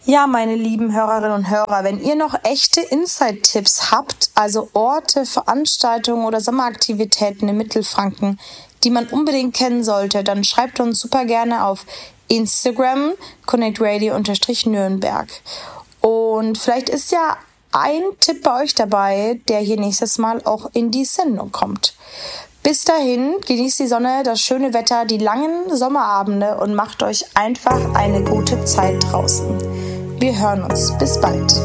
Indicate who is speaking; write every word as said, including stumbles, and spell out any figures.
Speaker 1: Ja, meine lieben Hörerinnen und Hörer, wenn ihr noch echte Insight-Tipps habt, also Orte, Veranstaltungen oder Sommeraktivitäten in Mittelfranken, die man unbedingt kennen sollte, dann schreibt uns super gerne auf Instagram connectradio-nürnberg. Und vielleicht ist ja ein Tipp bei euch dabei, der hier nächstes Mal auch in die Sendung kommt. Bis dahin, genießt die Sonne, das schöne Wetter, die langen Sommerabende und macht euch einfach eine gute Zeit draußen. Wir hören uns. Bis bald.